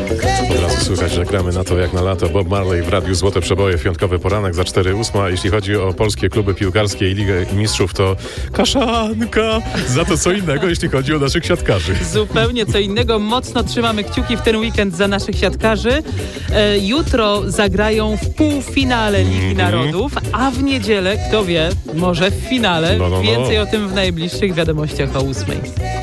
Od razu słychać, że gramy na to jak na lato. Bob Marley w Radiu Złote Przeboje, piątkowy poranek za 4:08. A jeśli chodzi o polskie kluby piłkarskie i Ligę Mistrzów, to kaszanka. Za to co innego, jeśli chodzi o naszych siatkarzy. Zupełnie co innego. Mocno trzymamy kciuki w ten weekend za naszych siatkarzy. Jutro zagrają w półfinale Ligi Narodów, a w niedzielę, kto wie, może w finale. Więcej o tym w najbliższych wiadomościach o 8:00.